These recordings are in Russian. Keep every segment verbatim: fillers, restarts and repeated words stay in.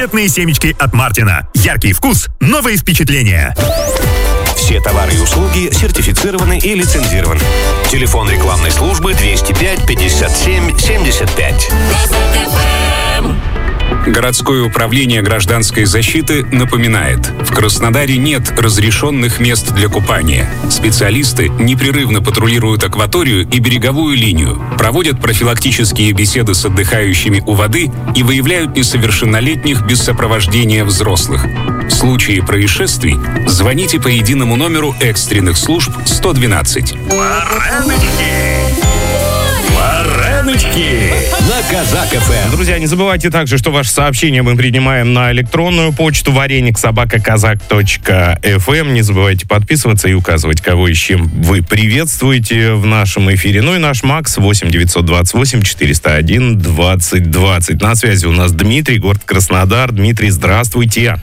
Цветные семечки от Мартина. Яркий вкус, новые впечатления. Все товары и услуги сертифицированы и лицензированы. Телефон рекламной службы двести пять пятьдесят семь семьдесят пять. Городское управление гражданской защиты напоминает: в Краснодаре нет разрешенных мест для купания. Специалисты непрерывно патрулируют акваторию и береговую линию, проводят профилактические беседы с отдыхающими у воды и выявляют несовершеннолетних без сопровождения взрослых. В случае происшествий звоните по единому номеру экстренных служб сто двенадцать. Вареночки На Казак эф эм. Друзья, не забывайте также, что ваши сообщения мы принимаем на электронную почту вареник собака казак точка эф эм. Не забывайте подписываться и указывать, кого и с чем вы приветствуете в нашем эфире. Ну и наш Макс восемь девятьсот двадцать восемь четыреста один двадцать двадцать. На связи у нас Дмитрий, город Краснодар. Дмитрий, здравствуйте.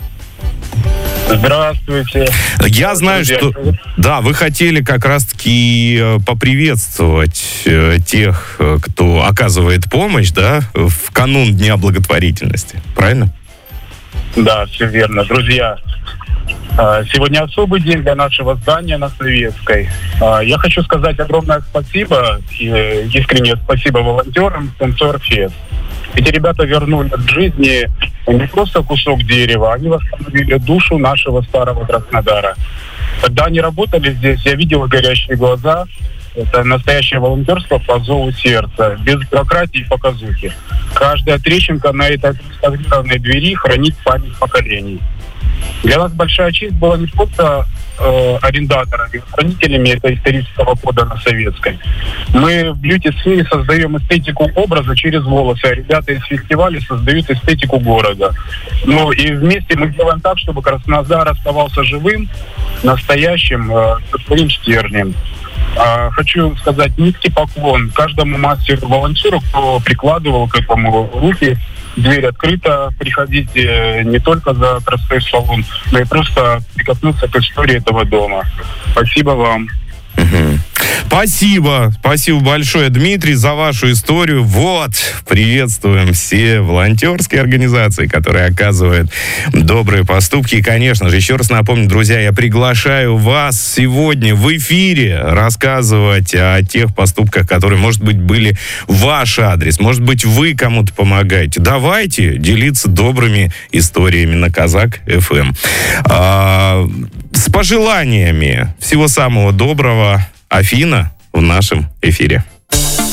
Здравствуйте. Я знаю, Друзья, что... Да, вы хотели как раз-таки поприветствовать э, тех, э, кто оказывает помощь, да, в канун Дня благотворительности. Правильно? Да, все верно. Друзья, сегодня особый день для нашего здания на Советской. Я хочу сказать огромное спасибо, и искреннее спасибо волонтерам «Танцор-фест». Эти ребята вернули к жизни не просто кусок дерева, они восстановили душу нашего старого Краснодара. Когда они работали здесь, я видел горящие глаза. Это настоящее волонтерство по зову сердца, без бюрократии и показухи. Каждая трещинка на этой реставрированной двери хранит память поколений. Для нас большая честь была не просто э, арендаторами, хранителями этого исторического кода на Советской. Мы в бьюти-сфере создаем эстетику образа через волосы, а ребята из фестиваля создают эстетику города. Ну и вместе мы делаем так, чтобы Краснодар оставался живым, настоящим, э, своим стержнем. А, хочу сказать низкий поклон каждому мастеру-волонтеру, кто прикладывал к этому руки. Дверь открыта, приходите не только за простой салон, но и просто прикоснуться к истории этого дома. Спасибо вам. Угу. Спасибо, спасибо большое, Дмитрий, за вашу историю. Вот, приветствуем все волонтерские организации, которые оказывают добрые поступки. И, конечно же, еще раз напомню, друзья, я приглашаю вас сегодня в эфире рассказывать о тех поступках, которые, может быть, были в ваш адрес. Может быть, вы кому-то помогаете. Давайте делиться добрыми историями на Казак эф эм. А, с пожеланиями всего самого доброго. Афина в нашем эфире.